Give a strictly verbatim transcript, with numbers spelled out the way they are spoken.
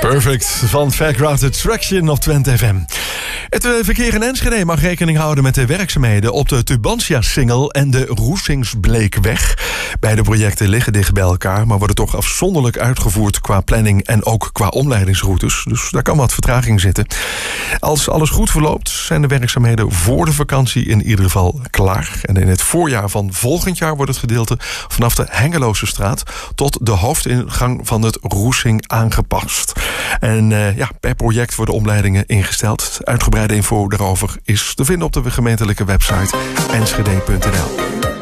Perfect, van Fairground Attraction op Twente F M. Het uh, verkeer in Enschede mag rekening houden met de werkzaamheden op de Tubantia-singel en de Roesingsbleekweg. Beide projecten liggen dicht bij elkaar, maar worden toch afzonderlijk uitgevoerd qua planning en ook qua omleidingsroutes. Dus daar kan wat vertraging zitten. Als alles goed verloopt, zijn de werkzaamheden voor de vakantie in ieder geval klaar. En in het voorjaar van volgend jaar wordt het gedeelte vanaf de Hengeloze straat tot de hoofdingang van het Roesing aangepast. En uh, ja, per project worden omleidingen ingesteld. Uitgebreide info daarover is te vinden op de gemeentelijke website enschede punt n l.